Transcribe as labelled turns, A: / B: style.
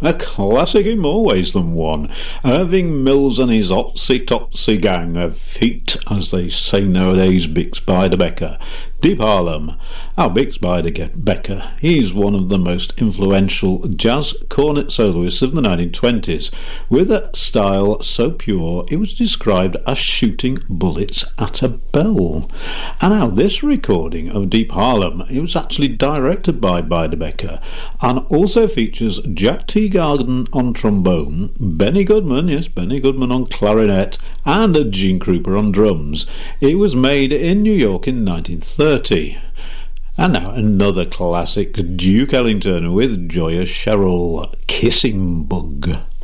A: A classic in more ways than one. Irving Mills and his Otsy-Totsy gang of feet, as they say nowadays, Bix Beiderbecke. Deep Harlem. Our Bix Beiderbecke, he's one of the most influential jazz cornet soloists of the 1920s, with a style so pure it was described as shooting bullets at a bell. And now this recording of Deep Harlem, it was actually directed by Beiderbecke, and also features Jack Teagarden on trombone, Benny Goodman, yes, Benny Goodman on clarinet, and Gene Krupa on drums. It was made in New York in 1930. And now another classic, Duke Ellington with Joyous Cheryl, Kissing Bug.